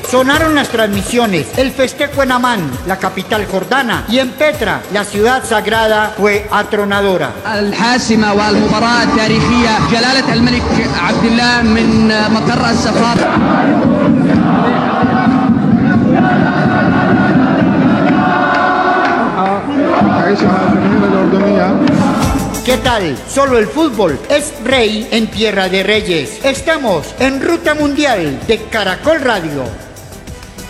sonaron las transmisiones. El festejo en Amán, la capital jordana, y en Petra, la ciudad sagrada, fue atronadora. الحاسمة والمباراة التاريخية جلالة الملك عبد الله من مقر السفارة. ¿Qué tal? Solo el fútbol es rey en tierra de reyes. Estamos en Ruta Mundial de Caracol Radio.